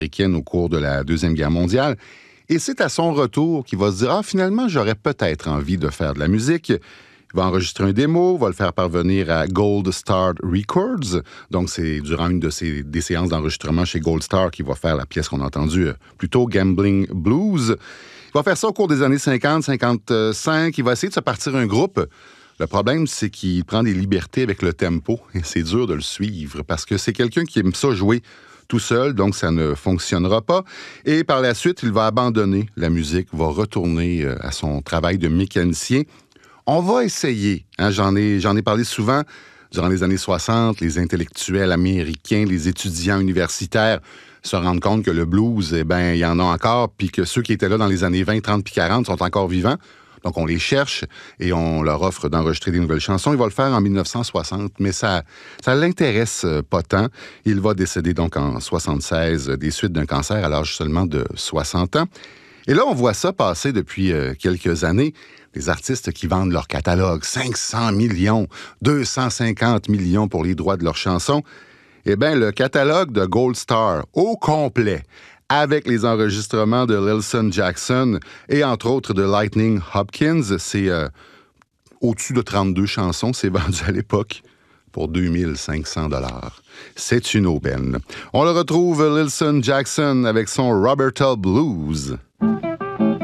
américaine au cours de la Deuxième Guerre mondiale. Et c'est à son retour qu'il va se dire « Ah, finalement, j'aurais peut-être envie de faire de la musique. » Il va enregistrer un démo, va le faire parvenir à Gold Star Records. Donc, c'est durant une des séances d'enregistrement chez Gold Star qu'il va faire la pièce qu'on a entendue plus tôt, Gambling Blues. Il va faire ça au cours des années 50, 55. Il va essayer de se partir un groupe. Le problème, c'est qu'il prend des libertés avec le tempo et c'est dur de le suivre parce que c'est quelqu'un qui aime ça jouer tout seul, donc ça ne fonctionnera pas. Et par la suite, il va abandonner la musique, va retourner à son travail de mécanicien. On va essayer, j'en ai parlé souvent, durant les années 60, les intellectuels américains, les étudiants universitaires se rendent compte que le blues, il y en a encore, puis que ceux qui étaient là dans les années 20, 30 puis 40 sont encore vivants. Donc, on les cherche et on leur offre d'enregistrer des nouvelles chansons. Il va le faire en 1960, mais ça l'intéresse pas tant. Il va décéder donc en 76 des suites d'un cancer à l'âge seulement de 60 ans. Et là, on voit ça passer depuis quelques années. Des artistes qui vendent leur catalogue, 500 millions, 250 millions pour les droits de leurs chansons. Eh bien, le catalogue de Gold Star au complet, avec les enregistrements de Lilson Jackson et entre autres de Lightning Hopkins, c'est au-dessus de 32 chansons. C'est vendu à l'époque pour 2500 $. C'est une aubaine. On le retrouve, Lilson Jackson, avec son Roberta Blues.